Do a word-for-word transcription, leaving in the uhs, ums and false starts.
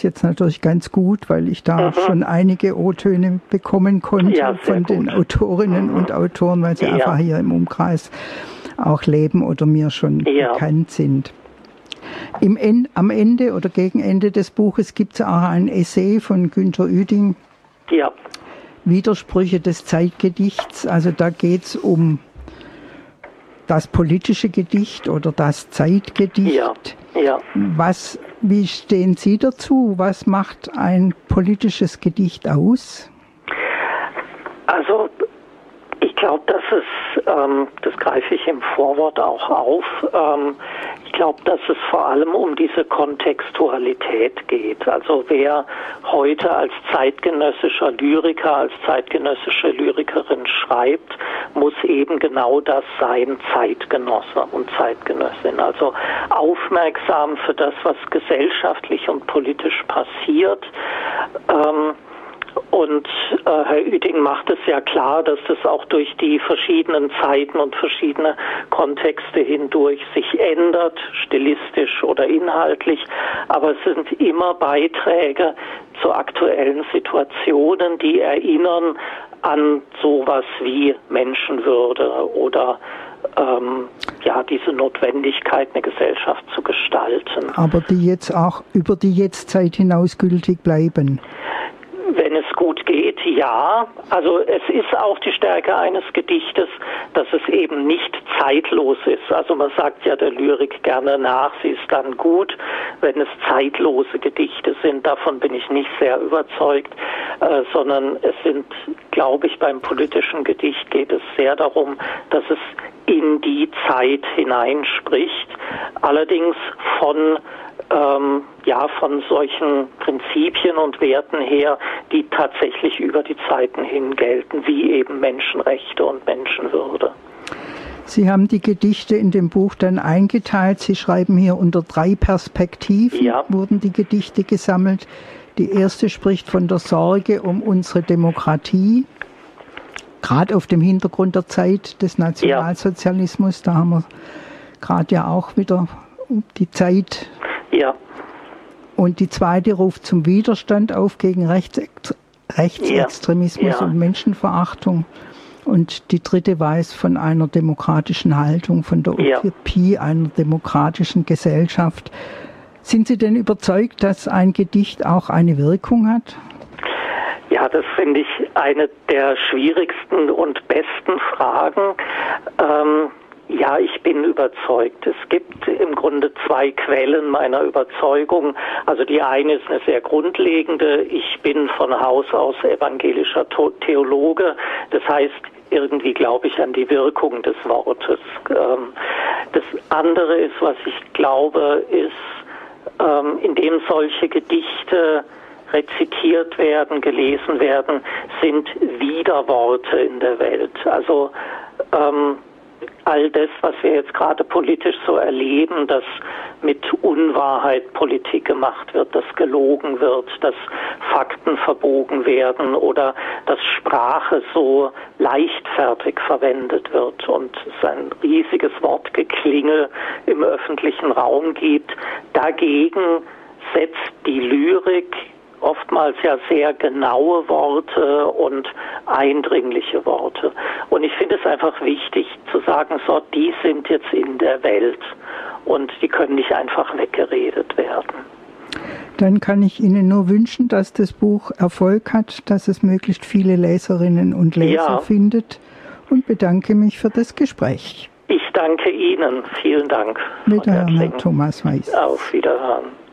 jetzt natürlich ganz gut, weil ich da mhm. schon einige O-Töne bekommen konnte ja, von den gut. Autorinnen mhm. und Autoren, weil sie ja. einfach hier im Umkreis auch leben oder mir schon ja. bekannt sind. Im End, am Ende oder gegen Ende des Buches gibt es auch ein Essay von Günter Ueding, ja. Widersprüche des Zeitgedichts. Also da geht es um das politische Gedicht oder das Zeitgedicht. Ja. Ja. Was, wie stehen Sie dazu? Was macht ein politisches Gedicht aus? Also ich glaube, dass es, ähm, das greife ich im Vorwort auch auf, ähm, ich glaube, dass es vor allem um diese Kontextualität geht. Also wer heute als zeitgenössischer Lyriker, als zeitgenössische Lyrikerin schreibt, muss eben genau das sein, Zeitgenosse und Zeitgenössin. Also aufmerksam für das, was gesellschaftlich und politisch passiert. Ähm, Und äh, Herr Ueding macht es ja klar, dass das auch durch die verschiedenen Zeiten und verschiedene Kontexte hindurch sich ändert, stilistisch oder inhaltlich. Aber es sind immer Beiträge zu aktuellen Situationen, die erinnern an sowas wie Menschenwürde oder ähm, ja, diese Notwendigkeit, eine Gesellschaft zu gestalten. Aber die jetzt auch über die Jetztzeit hinaus gültig bleiben. Wenn es gut geht, ja. Also es ist auch die Stärke eines Gedichtes, dass es eben nicht zeitlos ist. Also man sagt ja der Lyrik gerne nach, sie ist dann gut, wenn es zeitlose Gedichte sind. Davon bin ich nicht sehr überzeugt, äh, sondern es sind, glaube ich, beim politischen Gedicht geht es sehr darum, dass es in die Zeit hineinspricht. Allerdings von Ähm, ja, von solchen Prinzipien und Werten her, die tatsächlich über die Zeiten hin gelten, wie eben Menschenrechte und Menschenwürde. Sie haben die Gedichte in dem Buch dann eingeteilt. Sie schreiben hier unter drei Perspektiven, ja. wurden die Gedichte gesammelt. Die erste spricht von der Sorge um unsere Demokratie, gerade auf dem Hintergrund der Zeit des Nationalsozialismus. Ja. Da haben wir gerade ja auch wieder die Zeit. Ja. Und die zweite ruft zum Widerstand auf gegen Rechtsex- Rechtsextremismus ja. Ja. und Menschenverachtung. Und die dritte weiß von einer demokratischen Haltung, von der Utopie ja. einer demokratischen Gesellschaft. Sind Sie denn überzeugt, dass ein Gedicht auch eine Wirkung hat? Ja, das finde ich eine der schwierigsten und besten Fragen. Ähm, Ja, ich bin überzeugt. Es gibt im Grunde zwei Quellen meiner Überzeugung. Also die eine ist eine sehr grundlegende. Ich bin von Haus aus evangelischer Theologe. Das heißt, irgendwie glaube ich an die Wirkung des Wortes. Das andere ist, was ich glaube, ist, indem solche Gedichte rezitiert werden, gelesen werden, sind Widerworte in der Welt. Also ähm, all das, was wir jetzt gerade politisch so erleben, dass mit Unwahrheit Politik gemacht wird, dass gelogen wird, dass Fakten verbogen werden oder dass Sprache so leichtfertig verwendet wird und es ein riesiges Wortgeklingel im öffentlichen Raum gibt. Dagegen setzt die Lyrik oftmals ja sehr genaue Worte und eindringliche Worte. Und ich finde es einfach wichtig zu sagen, so, die sind jetzt in der Welt und die können nicht einfach weggeredet werden. Dann kann ich Ihnen nur wünschen, dass das Buch Erfolg hat, dass es möglichst viele Leserinnen und Leser ja. findet und bedanke mich für das Gespräch. Ich danke Ihnen. Vielen Dank. Wiederhören, Herr Thomas Weiß. Auf Wiederhören.